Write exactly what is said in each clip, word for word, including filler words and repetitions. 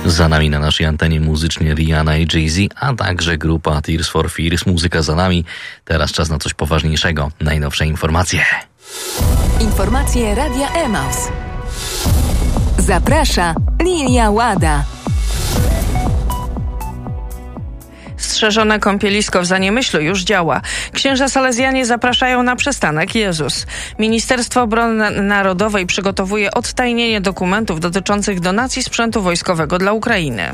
Za nami na naszej antenie muzycznie Rihanna i Jay-Z, a także grupa Tears for Fears. Muzyka za nami. Teraz czas na coś poważniejszego. Najnowsze informacje. Informacje Radia Emaus. Zaprasza Lilia Łada. Strzeżone kąpielisko w Zaniemyślu już działa. Księża salezjanie zapraszają na przystanek Jezus. Ministerstwo Obrony Narodowej przygotowuje odtajnienie dokumentów dotyczących donacji sprzętu wojskowego dla Ukrainy.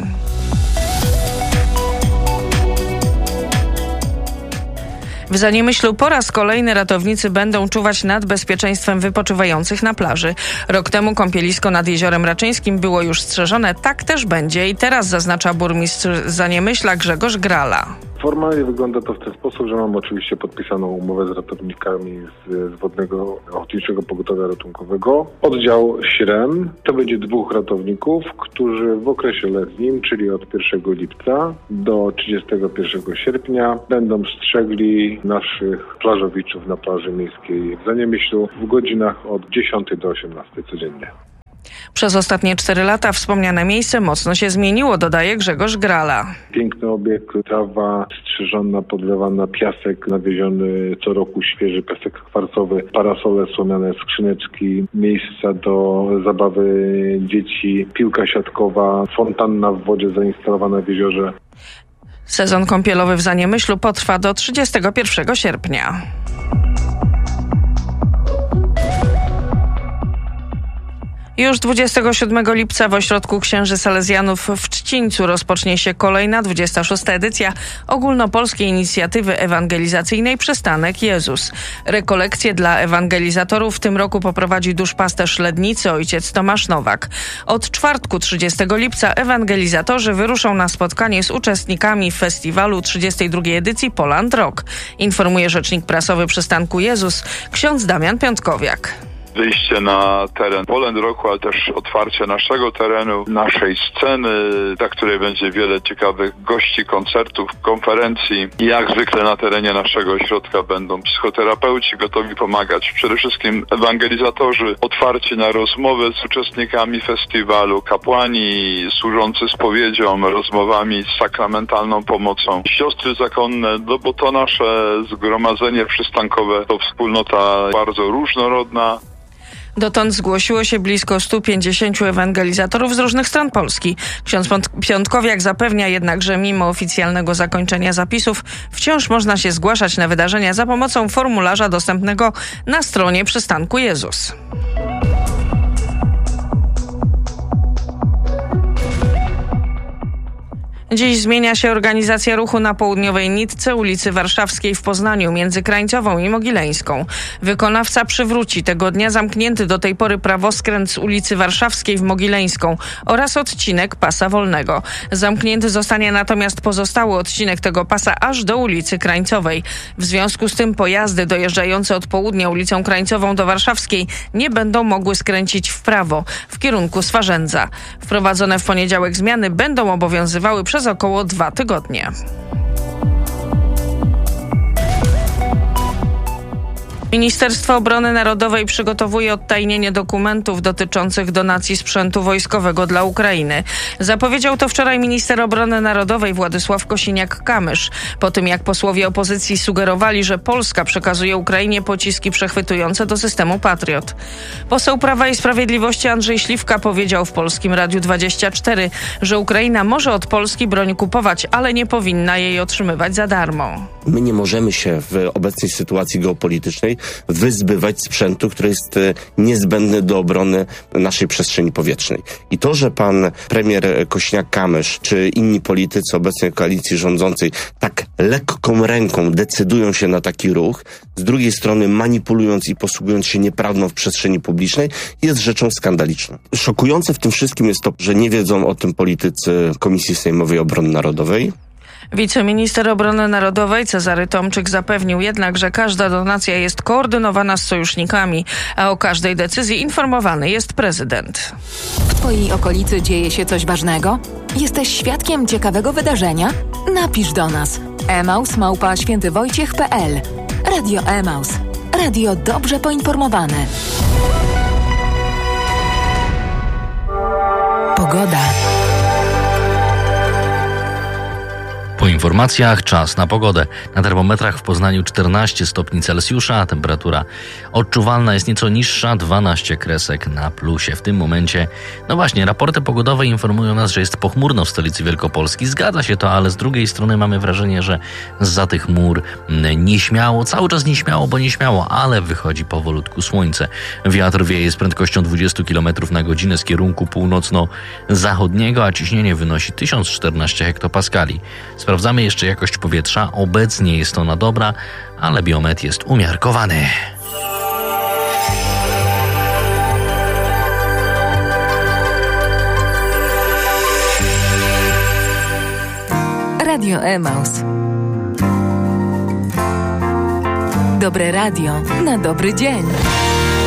W Zaniemyślu po raz kolejny ratownicy będą czuwać nad bezpieczeństwem wypoczywających na plaży. Rok temu kąpielisko nad Jeziorem Raczyńskim było już strzeżone, tak też będzie i teraz zaznacza burmistrz Zaniemyśla Grzegorz Grala. Formalnie wygląda to w ten sposób, że mam oczywiście podpisaną umowę z ratownikami z, z Wodnego Ochotniczego Pogotowia Ratunkowego. Oddział Śrem to będzie dwóch ratowników, którzy w okresie letnim, czyli od pierwszego lipca do trzydziestego pierwszego sierpnia będą strzegli naszych plażowiczów na plaży miejskiej w Zaniemyślu w godzinach od dziesiątej do osiemnastej codziennie. Przez ostatnie cztery lata wspomniane miejsce mocno się zmieniło, dodaje Grzegorz Grala. Piękny obiekt, trawa strzyżona, podlewana, piasek nawieziony co roku, świeży piasek kwarcowy, parasole słomiane, skrzyneczki, miejsca do zabawy dzieci, piłka siatkowa, fontanna w wodzie zainstalowana w jeziorze. Sezon kąpielowy w Zaniemyślu potrwa do trzydziestego pierwszego sierpnia. Już dwudziestego siódmego lipca w ośrodku księży salezjanów w Trzcińcu rozpocznie się kolejna dwudziesta szósta edycja ogólnopolskiej inicjatywy ewangelizacyjnej Przystanek Jezus. Rekolekcje dla ewangelizatorów w tym roku poprowadzi duszpasterz Lednicy ojciec Tomasz Nowak. Od czwartku trzydziestego lipca ewangelizatorzy wyruszą na spotkanie z uczestnikami festiwalu trzydziestej drugiej edycji Poland Rock. Informuje rzecznik prasowy Przystanku Jezus ksiądz Damian Piątkowiak. Wyjście na teren Poland Rocku, ale też otwarcie naszego terenu, naszej sceny, na której będzie wiele ciekawych gości, koncertów, konferencji. I jak zwykle na terenie naszego ośrodka będą psychoterapeuci gotowi pomagać. Przede wszystkim ewangelizatorzy otwarci na rozmowę z uczestnikami festiwalu, kapłani służący spowiedzią, rozmowami z sakramentalną pomocą, siostry zakonne, no bo to nasze zgromadzenie przystankowe to wspólnota bardzo różnorodna. Dotąd zgłosiło się blisko stu pięćdziesięciu ewangelizatorów z różnych stron Polski. Ksiądz Piątkowiak zapewnia jednak, że mimo oficjalnego zakończenia zapisów wciąż można się zgłaszać na wydarzenia za pomocą formularza dostępnego na stronie Przystanku Jezus. Dziś zmienia się organizacja ruchu na południowej nitce ulicy Warszawskiej w Poznaniu między Krańcową i Mogileńską. Wykonawca przywróci tego dnia zamknięty do tej pory prawoskręt z ulicy Warszawskiej w Mogileńską oraz odcinek pasa wolnego. Zamknięty zostanie natomiast pozostały odcinek tego pasa aż do ulicy Krańcowej. W związku z tym pojazdy dojeżdżające od południa ulicą Krańcową do Warszawskiej nie będą mogły skręcić w prawo w kierunku Swarzędza. Wprowadzone w poniedziałek zmiany będą obowiązywały przez przez około dwa tygodnie. Ministerstwo Obrony Narodowej przygotowuje odtajnienie dokumentów dotyczących donacji sprzętu wojskowego dla Ukrainy. Zapowiedział to wczoraj minister obrony narodowej Władysław Kosiniak-Kamysz. Po tym jak posłowie opozycji sugerowali, że Polska przekazuje Ukrainie pociski przechwytujące do systemu Patriot. Poseł Prawa i Sprawiedliwości Andrzej Śliwka powiedział w Polskim Radiu dwadzieścia cztery, że Ukraina może od Polski broń kupować, ale nie powinna jej otrzymywać za darmo. My nie możemy się w obecnej sytuacji geopolitycznej wyzbywać sprzętu, który jest niezbędny do obrony naszej przestrzeni powietrznej. I to, że pan premier Kosiniak-Kamysz czy inni politycy obecnej koalicji rządzącej tak lekką ręką decydują się na taki ruch, z drugiej strony manipulując i posługując się nieprawdą w przestrzeni publicznej, jest rzeczą skandaliczną. Szokujące w tym wszystkim jest to, że nie wiedzą o tym politycy Komisji Sejmowej Obrony Narodowej. Wiceminister Obrony Narodowej Cezary Tomczyk zapewnił jednak, że każda donacja jest koordynowana z sojusznikami, a o każdej decyzji informowany jest prezydent. W twojej okolicy dzieje się coś ważnego? Jesteś świadkiem ciekawego wydarzenia? Napisz do nas. emaus małpa świętywojciech kropka pe el. Radio Emaus. Radio dobrze poinformowane. Pogoda. Po informacjach czas na pogodę. Na termometrach w Poznaniu czternaście stopni Celsjusza, temperatura odczuwalna jest nieco niższa, dwanaście kresek na plusie. W tym momencie, no właśnie, raporty pogodowe informują nas, że jest pochmurno w stolicy Wielkopolski. Zgadza się to, ale z drugiej strony mamy wrażenie, że zza tych chmur nieśmiało, cały czas nieśmiało, bo nieśmiało, ale wychodzi powolutku słońce. Wiatr wieje z prędkością dwadzieścia kilometrów na godzinę z kierunku północno-zachodniego, a ciśnienie wynosi tysiąc czternaście hektopaskali. Sprawdzamy jeszcze jakość powietrza. Obecnie jest ona dobra, ale biometr jest umiarkowany. Radio Emaus. Dobre radio na dobry dzień.